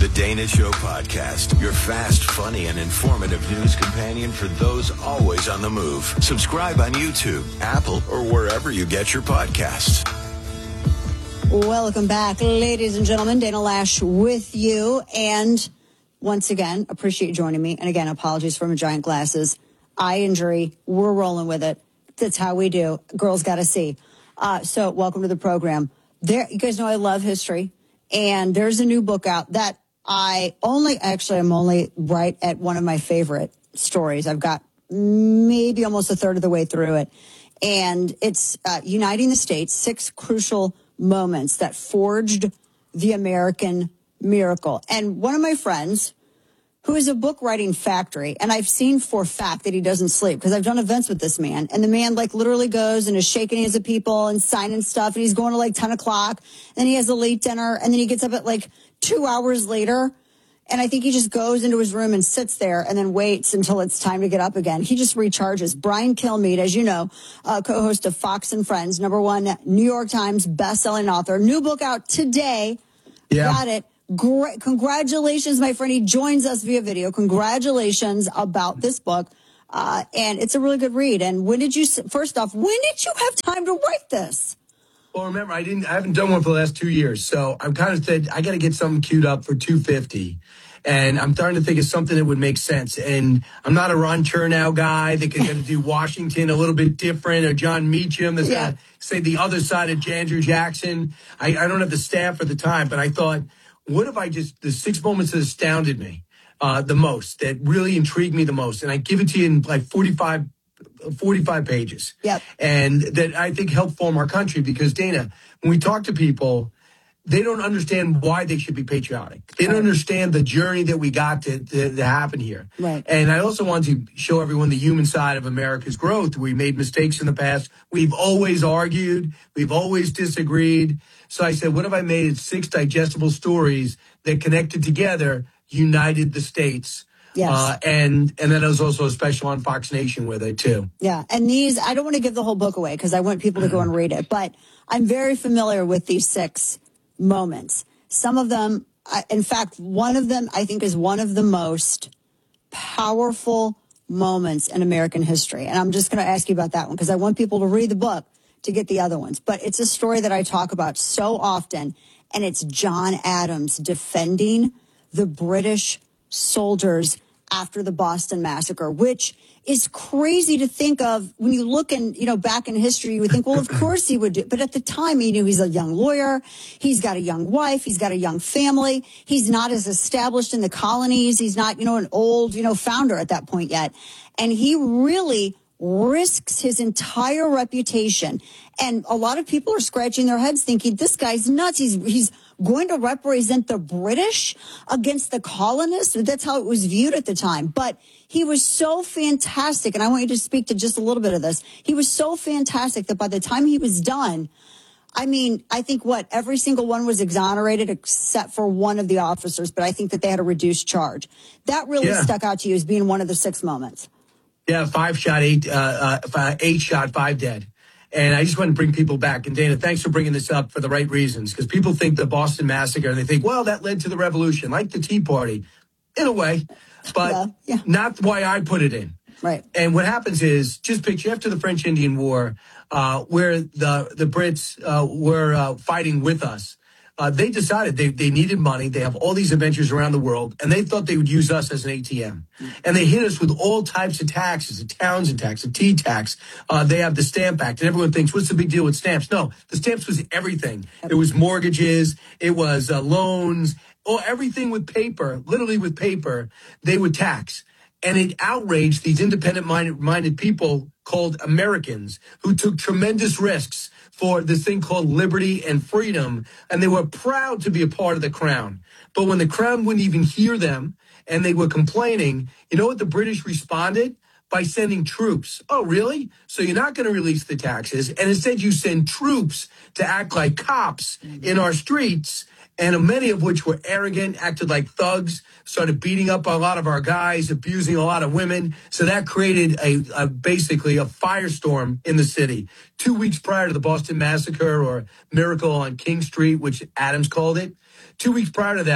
The Dana Show Podcast, your fast, funny, and informative news companion for those always on the move. Subscribe on YouTube, Apple, or wherever you get your podcasts. Welcome back, ladies and gentlemen. Dana Loesch with you. And once again, appreciate you joining me. And again, apologies for my giant glasses. Eye injury. We're rolling with it. That's how we do. Girls got to see. So welcome to the program. You guys know I love history. And there's a new book out that I'm only right at one of my favorite stories. I've got maybe almost a third of the way through it. And it's Uniting the States, 6 crucial moments that forged the American miracle. And one of my friends, who is a book writing factory, and I've seen for a fact that he doesn't sleep because I've done events with this man, and the man literally goes and is shaking hands with people and signing stuff, and he's going to 10 o'clock, and he has a late dinner, and then he gets up at 2 hours later, and I think he just goes into his room and sits there and then waits until it's time to get up again. He just recharges. Brian Kilmeade, as you know, co-host of Fox and Friends, #1 New York Times bestselling author, new book out today. Yeah. Got it. Great. Congratulations, my friend. He joins us via video. Congratulations about this book. And it's a really good read. And first off, when did you have time to write this? Well, remember, I haven't done one for the last 2 years. So I'm kind of said, I got to get something queued up for 250. And I'm starting to think of something that would make sense. And I'm not a Ron Chernow guy that can do Washington a little bit different, or John Meacham that's going to say the other side of Andrew Jackson. I don't have the staff or the time, but I thought, what if the 6 moments that astounded me the most, that really intrigued me the most, and I give it to you in 45 pages. Yep. And that I think help form our country, because, Dana, when we talk to people, they don't understand why they should be patriotic. They don't understand the journey that we got to happen here. Right. And I also want to show everyone the human side of America's growth. We made mistakes in the past. We've always argued. We've always disagreed. So I said, what if I made 6 digestible stories that connected together, united the states? Yes. And then there was also a special on Fox Nation with it, too. Yeah. And these, I don't want to give the whole book away because I want people to go and read it. But I'm very familiar with these 6 moments. Some of them, in fact, one of them I think is one of the most powerful moments in American history. And I'm just going to ask you about that one because I want people to read the book to get the other ones. But it's a story that I talk about so often, and it's John Adams defending the British soldiers after the Boston Massacre, which is crazy to think of when you look back in history. You would think, well, of course he would do. But at the time, he's a young lawyer. He's got a young wife. He's got a young family. He's not as established in the colonies. He's not, an old, founder at that point yet. And he really risks his entire reputation. And a lot of people are scratching their heads thinking, this guy's nuts. He's going to represent the British against the colonists. That's how it was viewed at the time. But he was so fantastic. And I want you to speak to just a little bit of this. He was so fantastic that by the time he was done, I think every single one was exonerated except for one of the officers. But I think that they had a reduced charge. That really stuck out to you as being one of the 6 moments. Yeah, 8 shot, 5 dead. And I just want to bring people back. And Dana, thanks for bringing this up for the right reasons, because people think the Boston Massacre, and they think, well, that led to the revolution, like the Tea Party, in a way, but not why I put it in. Right. And what happens is, just picture after the French Indian War, where the Brits were fighting with us. They decided they needed money. They have all these adventures around the world, and they thought they would use us as an ATM. And they hit us with all types of taxes, a Townsend tax, a tea tax. They have the Stamp Act, and everyone thinks, what's the big deal with stamps? No, the stamps was everything. It was mortgages. It was loans. Everything with paper, literally with paper, they would tax. And it outraged these independent-minded people called Americans who took tremendous risks for this thing called liberty and freedom, and they were proud to be a part of the crown. But when the crown wouldn't even hear them and they were complaining, you know what the British responded? By sending troops. Oh, really? So you're not going to release the taxes, and instead you send troops to act like cops in our streets, and many of which were arrogant, acted like thugs, started beating up a lot of our guys, abusing a lot of women. So that created basically a firestorm in the city. 2 weeks prior to the Boston Massacre, or Miracle on King Street, which Adams called it, 2 weeks prior to that,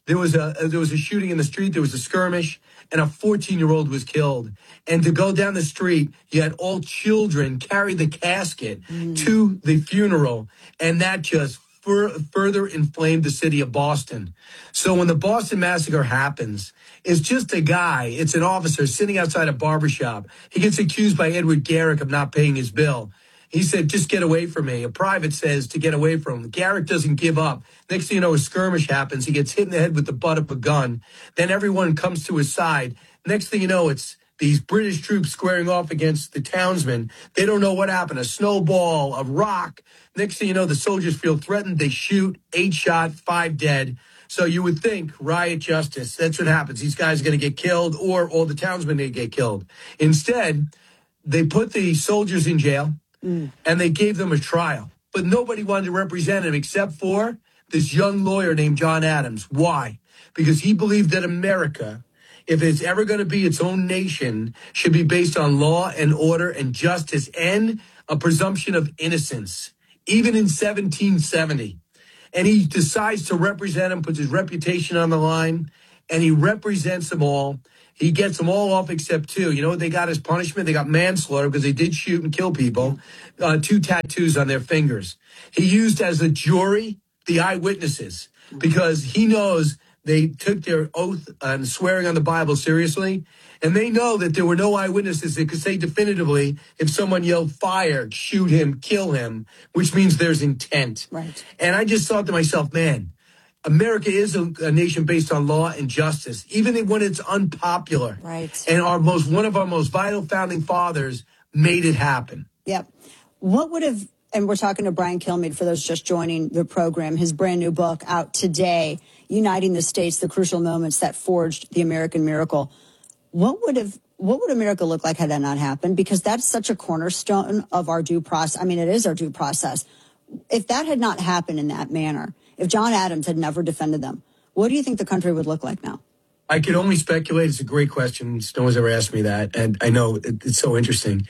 there was a shooting in the street. There was a skirmish, and a 14-year-old was killed. And to go down the street, you had all children carry the casket to the funeral, and that just further inflamed the city of Boston. So when the Boston Massacre happens, it's just a guy, it's an officer sitting outside a barbershop. He gets accused by Edward Garrick of not paying his bill. He said, just get away from me. A private says to get away from him. Garrick doesn't give up. Next thing you know, a skirmish happens. He gets hit in the head with the butt of a gun. Then everyone comes to his side. Next thing you know, it's these British troops squaring off against the townsmen. They don't know what happened. A snowball, a rock. Next thing you know, the soldiers feel threatened. They shoot, 8 shot, 5 dead. So you would think riot justice. That's what happens. These guys are going to get killed, or all the townsmen they get killed. Instead, they put the soldiers in jail, and they gave them a trial. But nobody wanted to represent him except for this young lawyer named John Adams. Why? Because he believed that America, if it's ever going to be its own nation, should be based on law and order and justice and a presumption of innocence, even in 1770. And he decides to represent him, puts his reputation on the line, and he represents them all. He gets them all off except 2. You know what they got as punishment? They got manslaughter because they did shoot and kill people. 2 tattoos on their fingers. He used as a jury the eyewitnesses because he knows they took their oath and swearing on the Bible seriously. And they know that there were no eyewitnesses that could say definitively if someone yelled fire, shoot him, kill him, which means there's intent. Right. And I just thought to myself, man, America is a nation based on law and justice, even when it's unpopular. Right. And one of our most vital founding fathers made it happen. Yep. What would have, and we're talking to Brian Kilmeade for those just joining the program, his brand new book out today, Uniting the States, the Crucial Moments That Forged the American Miracle. What would America look like had that not happened? Because that's such a cornerstone of our due process. I mean, it is our due process. If that had not happened in that manner, if John Adams had never defended them, what do you think the country would look like now? I could only speculate. It's a great question. No one's ever asked me that. And I know it's so interesting.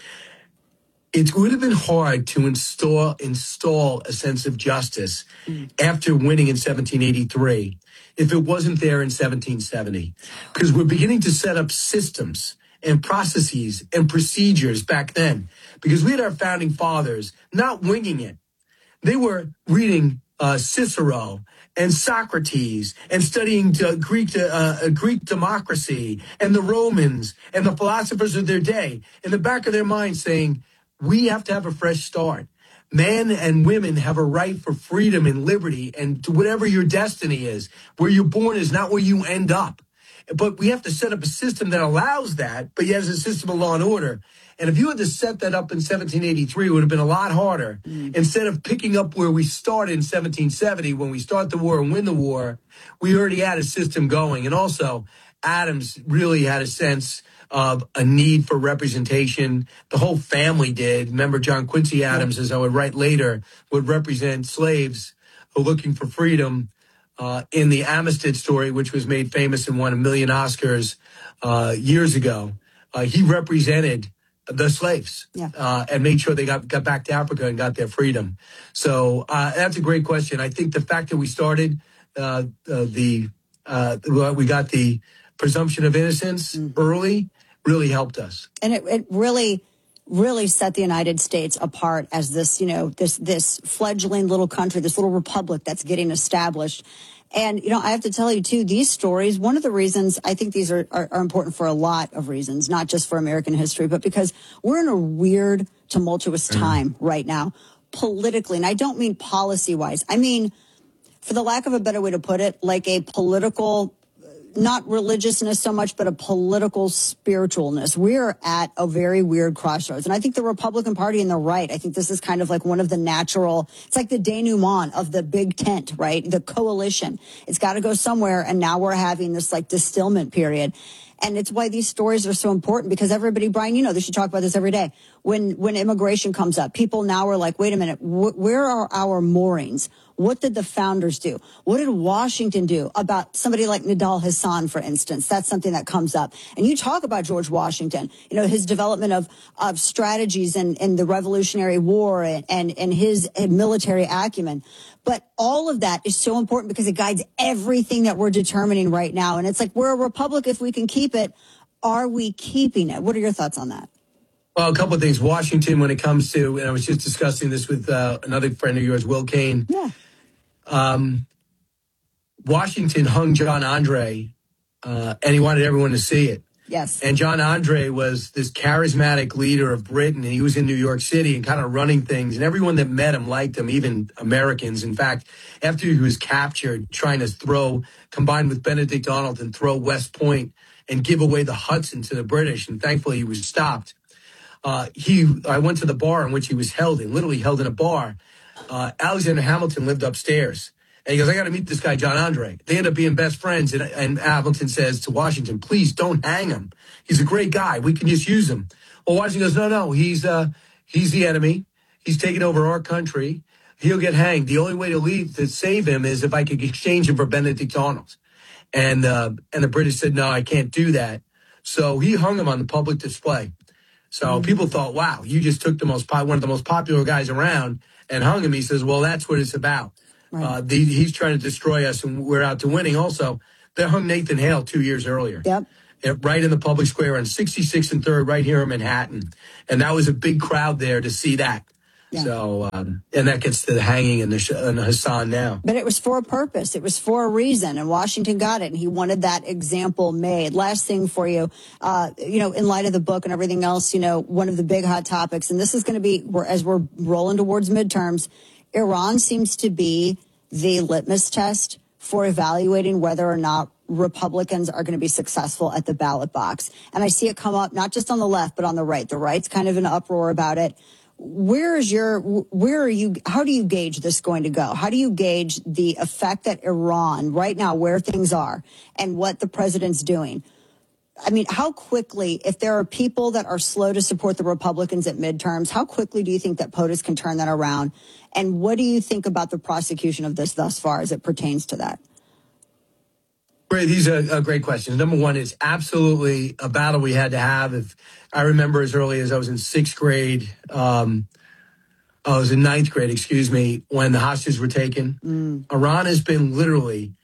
It would have been hard to install a sense of justice after winning in 1783 if it wasn't there in 1770. Because we're beginning to set up systems and processes and procedures back then. Because we had our founding fathers not winging it. They were reading Cicero and Socrates and studying Greek democracy and the Romans and the philosophers of their day in the back of their mind saying, we have to have a fresh start. Men and women have a right for freedom and liberty and to whatever your destiny is. Where you're born is not where you end up. But we have to set up a system that allows that, but yet as a system of law and order. And if you had to set that up in 1783, it would have been a lot harder. Instead of picking up where we started in 1770, when we start the war and win the war, we already had a system going. And also, Adams really had a sense of a need for representation. The whole family did. Remember, John Quincy Adams, as I would write later, would represent slaves who were looking for freedom in the Amistad story, which was made famous and won 1 million Oscars years ago. He represented the slaves and made sure they got back to Africa and got their freedom. So that's a great question. I think the fact that we started we got the presumption of innocence early really helped us. And it really set the United States apart as this, this fledgling little country, this little republic that's getting established. And, I have to tell you, too, these stories, one of the reasons I think these are important for a lot of reasons, not just for American history, but because we're in a weird, tumultuous time right now, politically. And I don't mean policy-wise. I mean, for the lack of a better way to put it, like a political, not religiousness so much, but a political spiritualness. We're at a very weird crossroads. And I think the Republican Party and the right, I think this is kind of like one of the natural, it's like the denouement of the big tent, right? The coalition. It's got to go somewhere. And now we're having this like distillment period. And it's why these stories are so important because everybody, Brian, they should talk about this every day. when immigration comes up, people now are like, wait a minute, where are our moorings? What did the founders do? What did Washington do about somebody like Nidal Hasan, for instance? That's something that comes up. And you talk about George Washington, his development of strategies and the Revolutionary War and his military acumen. But all of that is so important because it guides everything that we're determining right now. And it's like, we're a republic if we can keep it. Are we keeping it? What are your thoughts on that? Well, a couple of things. Washington, when it comes to, and I was just discussing this with another friend of yours, Will Kane. Yeah. Washington hung John Andre, and he wanted everyone to see it. Yes. And John Andre was this charismatic leader of Britain, and he was in New York City and kind of running things, and everyone that met him liked him, even Americans. In fact, after he was captured, trying to combine with Benedict Arnold and throw West Point and give away the Hudson to the British, and thankfully he was stopped. I went to the bar in which he was literally held in a bar. Alexander Hamilton lived upstairs. And he goes, I got to meet this guy, John Andre. They end up being best friends. And Hamilton says to Washington, please don't hang him. He's a great guy. We can just use him. Well, Washington goes, no, he's the enemy. He's taking over our country. He'll get hanged. The only way to save him is if I could exchange him for Benedict Arnold. And the British said, no, I can't do that. So he hung him on the public display. So people thought, wow, you just took one of the most popular guys around and hung him. He says, well, that's what it's about. Right. He's trying to destroy us, and we're out to winning. Also, they hung Nathan Hale 2 years earlier. Yep. Right in the public square on 66th and 3rd, right here in Manhattan. And that was a big crowd there to see that. Yeah. So, and that gets to the hanging and Hassan now. But it was for a purpose. It was for a reason, and Washington got it, and he wanted that example made. Last thing for you, in light of the book and everything else, one of the big hot topics, and this is going to be, as we're rolling towards midterms, Iran seems to be the litmus test for evaluating whether or not Republicans are going to be successful at the ballot box. And I see it come up not just on the left, but on the right. The right's kind of in an uproar about it. How do you gauge this going to go? How do you gauge the effect that Iran, right now, where things are and what the president's doing? I mean, how quickly, if there are people that are slow to support the Republicans at midterms, how quickly do you think that POTUS can turn that around? And what do you think about the prosecution of this thus far as it pertains to that? Great. These are great questions. Number one, it's absolutely a battle we had to have. If I remember as early as I was in 6th grade, I was in 9th grade, when the hostages were taken. Iran has been literally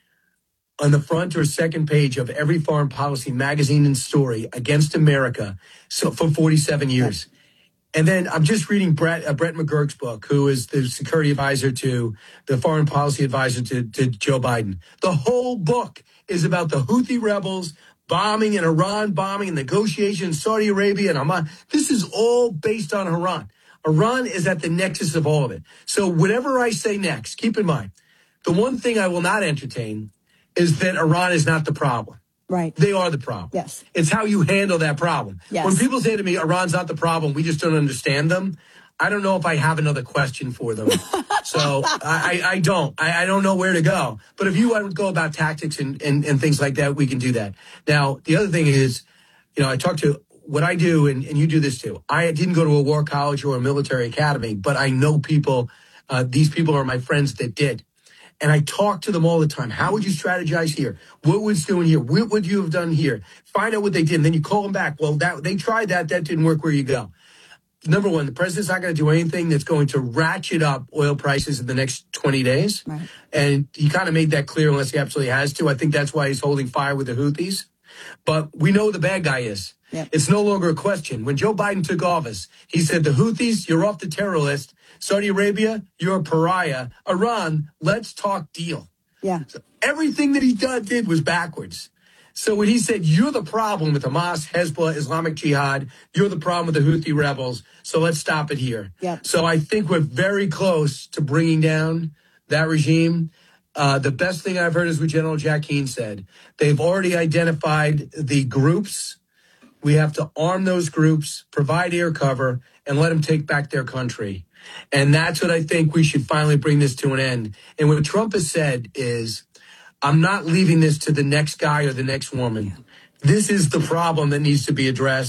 on the front or second page of every foreign policy magazine and story against America for 47 years. And then I'm just reading Brett McGurk's book, who is the security advisor to the foreign policy advisor to Joe Biden. The whole book is about the Houthi rebels bombing in Iran, bombing and negotiations, Saudi Arabia and Oman. This is all based on Iran. Iran is at the nexus of all of it. So whatever I say next, keep in mind, the one thing I will not entertain is that Iran is not the problem. Right. They are the problem. Yes. It's how you handle that problem. Yes. When people say to me, Iran's not the problem, we just don't understand them, I don't know if I have another question for them. So I don't. I don't know where to go. But if you want to go about tactics and things like that, we can do that. Now, the other thing is, I talk to what I do, and you do this too. I didn't go to a war college or a military academy, but I know people. These people are my friends that did. And I talk to them all the time. How would you strategize here? What was doing here? What would you have done here? Find out what they did. And then you call them back. Well, they tried that. That didn't work. Where you go? Number one, the president's not going to do anything that's going to ratchet up oil prices in the next 20 days. Right. And he kind of made that clear unless he absolutely has to. I think that's why he's holding fire with the Houthis. But we know who the bad guy is. Yep. It's no longer a question. When Joe Biden took office, he said, the Houthis, you're off the terror list. Saudi Arabia, you're a pariah. Iran, let's talk deal. Yeah. So everything that he did was backwards. So when he said, you're the problem with Hamas, Hezbollah, Islamic Jihad, you're the problem with the Houthi rebels, so let's stop it here. Yep. So I think we're very close to bringing down that regime. The best thing I've heard is what General Jack Keane said. They've already identified the groups. We have to arm those groups, provide air cover, and let them take back their country. And that's what I think we should finally bring this to an end. And what Trump has said is, I'm not leaving this to the next guy or the next woman. This is the problem that needs to be addressed.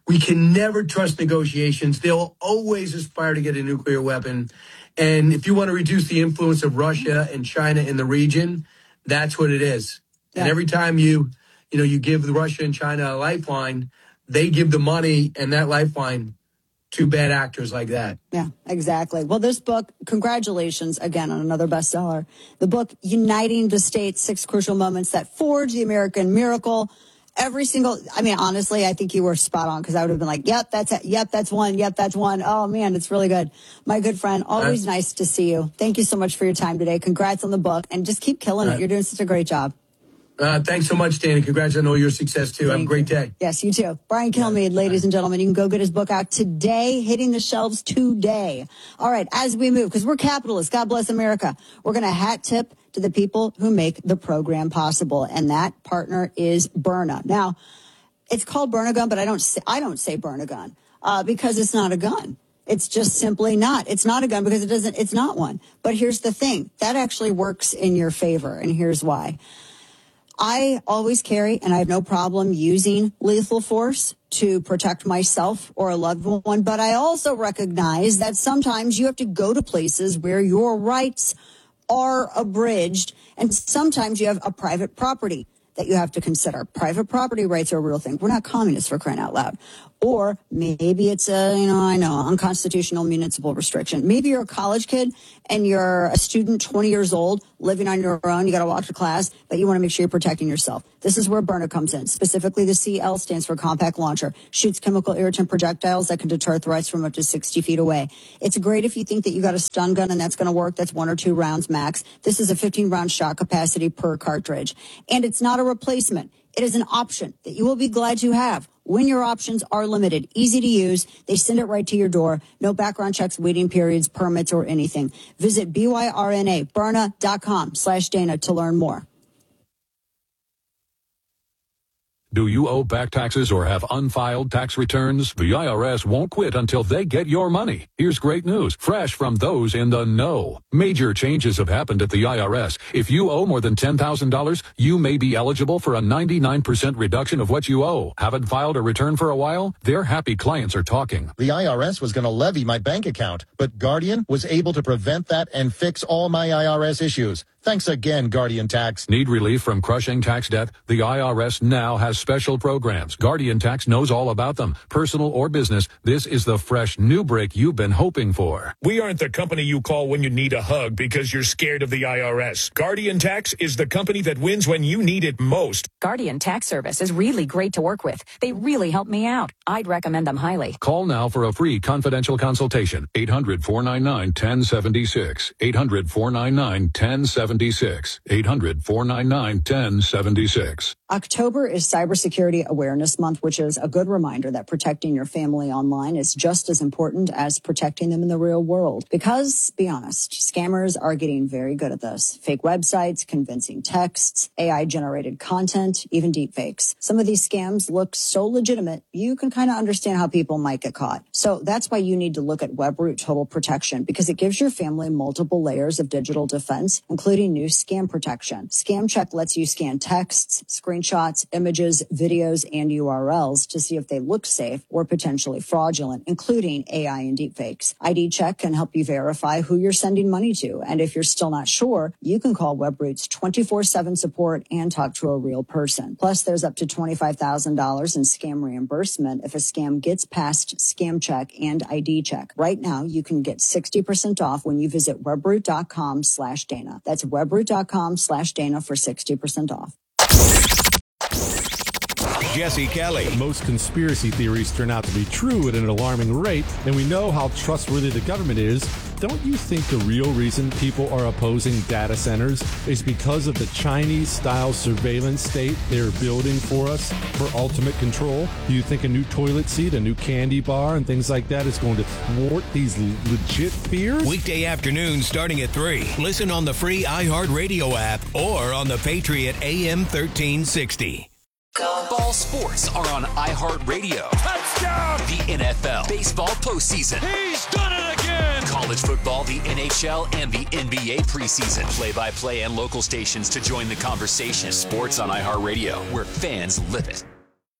We can never trust negotiations. They'll always aspire to get a nuclear weapon. And if you want to reduce the influence of Russia and China in the region, that's what it is. Yeah. And every time you give Russia and China a lifeline, they give the money and that lifeline to bad actors like that. Yeah, exactly. Well, this book, congratulations again on another bestseller. The book, Uniting the States, 6 Crucial Moments That Forged the American Miracle. Honestly, I think you were spot on because I would have been like, yep, that's it. Yep, that's one. Yep, that's one. Oh, man, it's really good. My good friend, always nice to see you. Thank you so much for your time today. Congrats on the book and just keep killing it. You're doing such a great job. Thanks so much, Danny. Congrats on all your success, too. Have a great day. Yes, you too. Brian Kilmeade, ladies and gentlemen, you can go get his book out today, hitting the shelves today. All right, as we move, because we're capitalists, God bless America, we're going to hat tip to the people who make the program possible, and that partner is Byrna. Now, it's called Byrna-Gun, but I don't say Byrna-Gun because it's not a gun. It's just simply not. It's not a gun because it's not one. But here's the thing. That actually works in your favor, and here's why. I always carry, and I have no problem using lethal force to protect myself or a loved one, but I also recognize that sometimes you have to go to places where your rights are abridged, and sometimes you have a private property that you have to consider. Private property rights are a real thing. We're not communists, for crying out loud. Or maybe it's unconstitutional municipal restriction. Maybe you're a college kid and you're a student, 20 years old, living on your own. You got to walk to class, but you want to make sure you're protecting yourself. This is where Byrna comes in. Specifically, the CL stands for Compact Launcher. Shoots chemical irritant projectiles that can deter threats from up to 60 feet away. It's great if you think that you got a stun gun and that's going to work. That's 1 or 2 rounds max. This is a 15-round shot capacity per cartridge. And it's not a replacement. It is an option that you will be glad to have when your options are limited. Easy to use. They send it right to your door. No background checks, waiting periods, permits, or anything. Visit Byrna.com/Dana to learn more. Do you owe back taxes or have unfiled tax returns? The IRS won't quit until they get your money. Here's great news, fresh from those in the know. Major changes have happened at the IRS. If you owe more than $10,000, you may be eligible for a 99% reduction of what you owe. Haven't filed a return for a while? Their happy clients are talking. The IRS was going to levy my bank account, but Guardian was able to prevent that and fix all my IRS issues. Thanks again, Guardian Tax. Need relief from crushing tax debt? The IRS now has special programs. Guardian Tax knows all about them. Personal or business, this is the fresh new break you've been hoping for. We aren't the company you call when you need a hug because you're scared of the IRS. Guardian Tax is the company that wins when you need it most. Guardian Tax Service is really great to work with. They really help me out. I'd recommend them highly. Call now for a free confidential consultation. 800-499-1076. 800-499-1076. 800-499-1076. October is Cybersecurity Awareness Month, which is a good reminder that protecting your family online is just as important as protecting them in the real world. Because, be honest, scammers are getting very good at this. Fake websites, convincing texts, AI-generated content, even deepfakes. Some of these scams look so legitimate, you can kind of understand how people might get caught. So that's why you need to look at Webroot Total Protection, because it gives your family multiple layers of digital defense, including new scam protection. Scam Check lets you scan texts, screenshots, images, videos, and URLs to see if they look safe or potentially fraudulent, including AI and deepfakes. ID Check can help you verify who you're sending money to. And if you're still not sure, you can call Webroot's 24/7 support and talk to a real person. Plus, there's up to $25,000 in scam reimbursement if a scam gets past Scam Check and ID Check. Right now, you can get 60% off when you visit webroot.com/Dana. That's webroot.com/Dana for 60% off. Jesse Kelly. Most conspiracy theories turn out to be true at an alarming rate, and we know how trustworthy the government is. Don't you think the real reason people are opposing data centers is because of the Chinese-style surveillance state they're building for us for ultimate control? Do you think a new toilet seat, a new candy bar, and things like that is going to thwart these legit fears? Weekday afternoon starting at 3. Listen on the free iHeartRadio app or on the Patriot AM 1360. Ball sports are on iHeartRadio. Touchdown! The NFL, baseball postseason. He's done it again! College football, the NHL, and the NBA preseason. Play-by-play and local stations to join the conversation. Sports on iHeartRadio, where fans live it.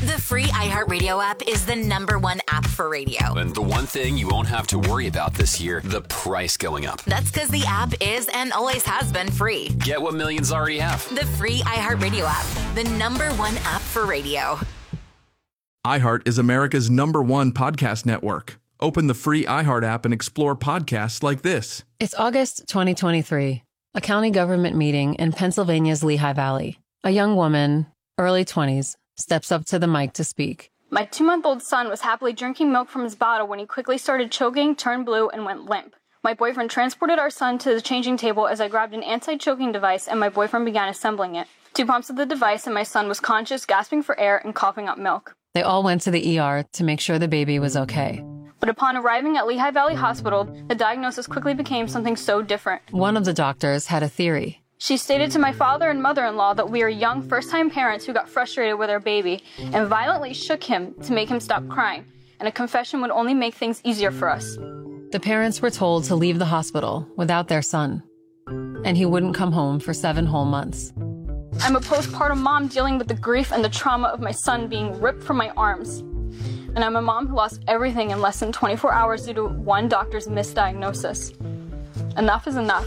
The free iHeartRadio app is the #1 app for radio. And the one thing you won't have to worry about this year, the price going up. That's because the app is and always has been free. Get what millions already have. The free iHeartRadio app, the #1 app for radio. iHeart is America's #1 podcast network. Open the free iHeart app and explore podcasts like this. It's August 2023, a county government meeting in Pennsylvania's Lehigh Valley. A young woman, early 20s, steps up to the mic to speak. My 2-month-old son was happily drinking milk from his bottle when he quickly started choking, turned blue, and went limp. My boyfriend transported our son to the changing table as I grabbed an anti-choking device and my boyfriend began assembling it. 2 pumps of the device and my son was conscious, gasping for air, and coughing up milk. They all went to the ER to make sure the baby was okay. But upon arriving at Lehigh Valley Hospital, the diagnosis quickly became something so different. One of the doctors had a theory. She stated to my father and mother-in-law that we are young first-time parents who got frustrated with our baby and violently shook him to make him stop crying, and a confession would only make things easier for us. The parents were told to leave the hospital without their son, and he wouldn't come home for 7 whole months. I'm a postpartum mom dealing with the grief and the trauma of my son being ripped from my arms. And I'm a mom who lost everything in less than 24 hours due to one doctor's misdiagnosis. Enough is enough.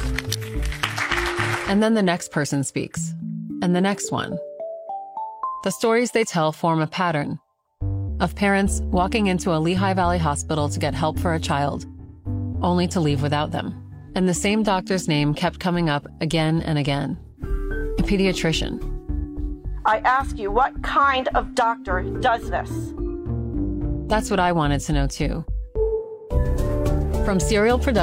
And then the next person speaks, and the next one. The stories they tell form a pattern of parents walking into a Lehigh Valley hospital to get help for a child, only to leave without them. And the same doctor's name kept coming up again and again. A pediatrician. I ask you, what kind of doctor does this? That's what I wanted to know too. From Serial Production.